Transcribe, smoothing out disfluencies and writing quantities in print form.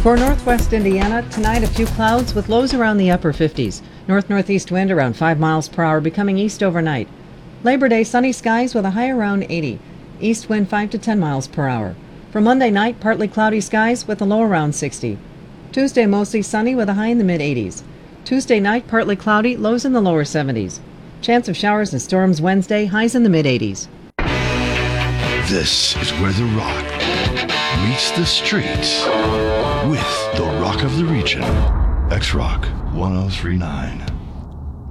For northwest Indiana, tonight a few clouds with lows around the upper 50s. North-northeast wind around 5 miles per hour, becoming east overnight. Labor Day, sunny skies with a high around 80. East wind 5 to 10 miles per hour. For Monday night, partly cloudy skies with a low around 60. Tuesday, mostly sunny with a high in the mid-80s. Tuesday night, partly cloudy, lows in the lower 70s. Chance of showers and storms Wednesday, highs in the mid-80s. This is where the rock meets the streets with the rock of the region, X-Rock 1039.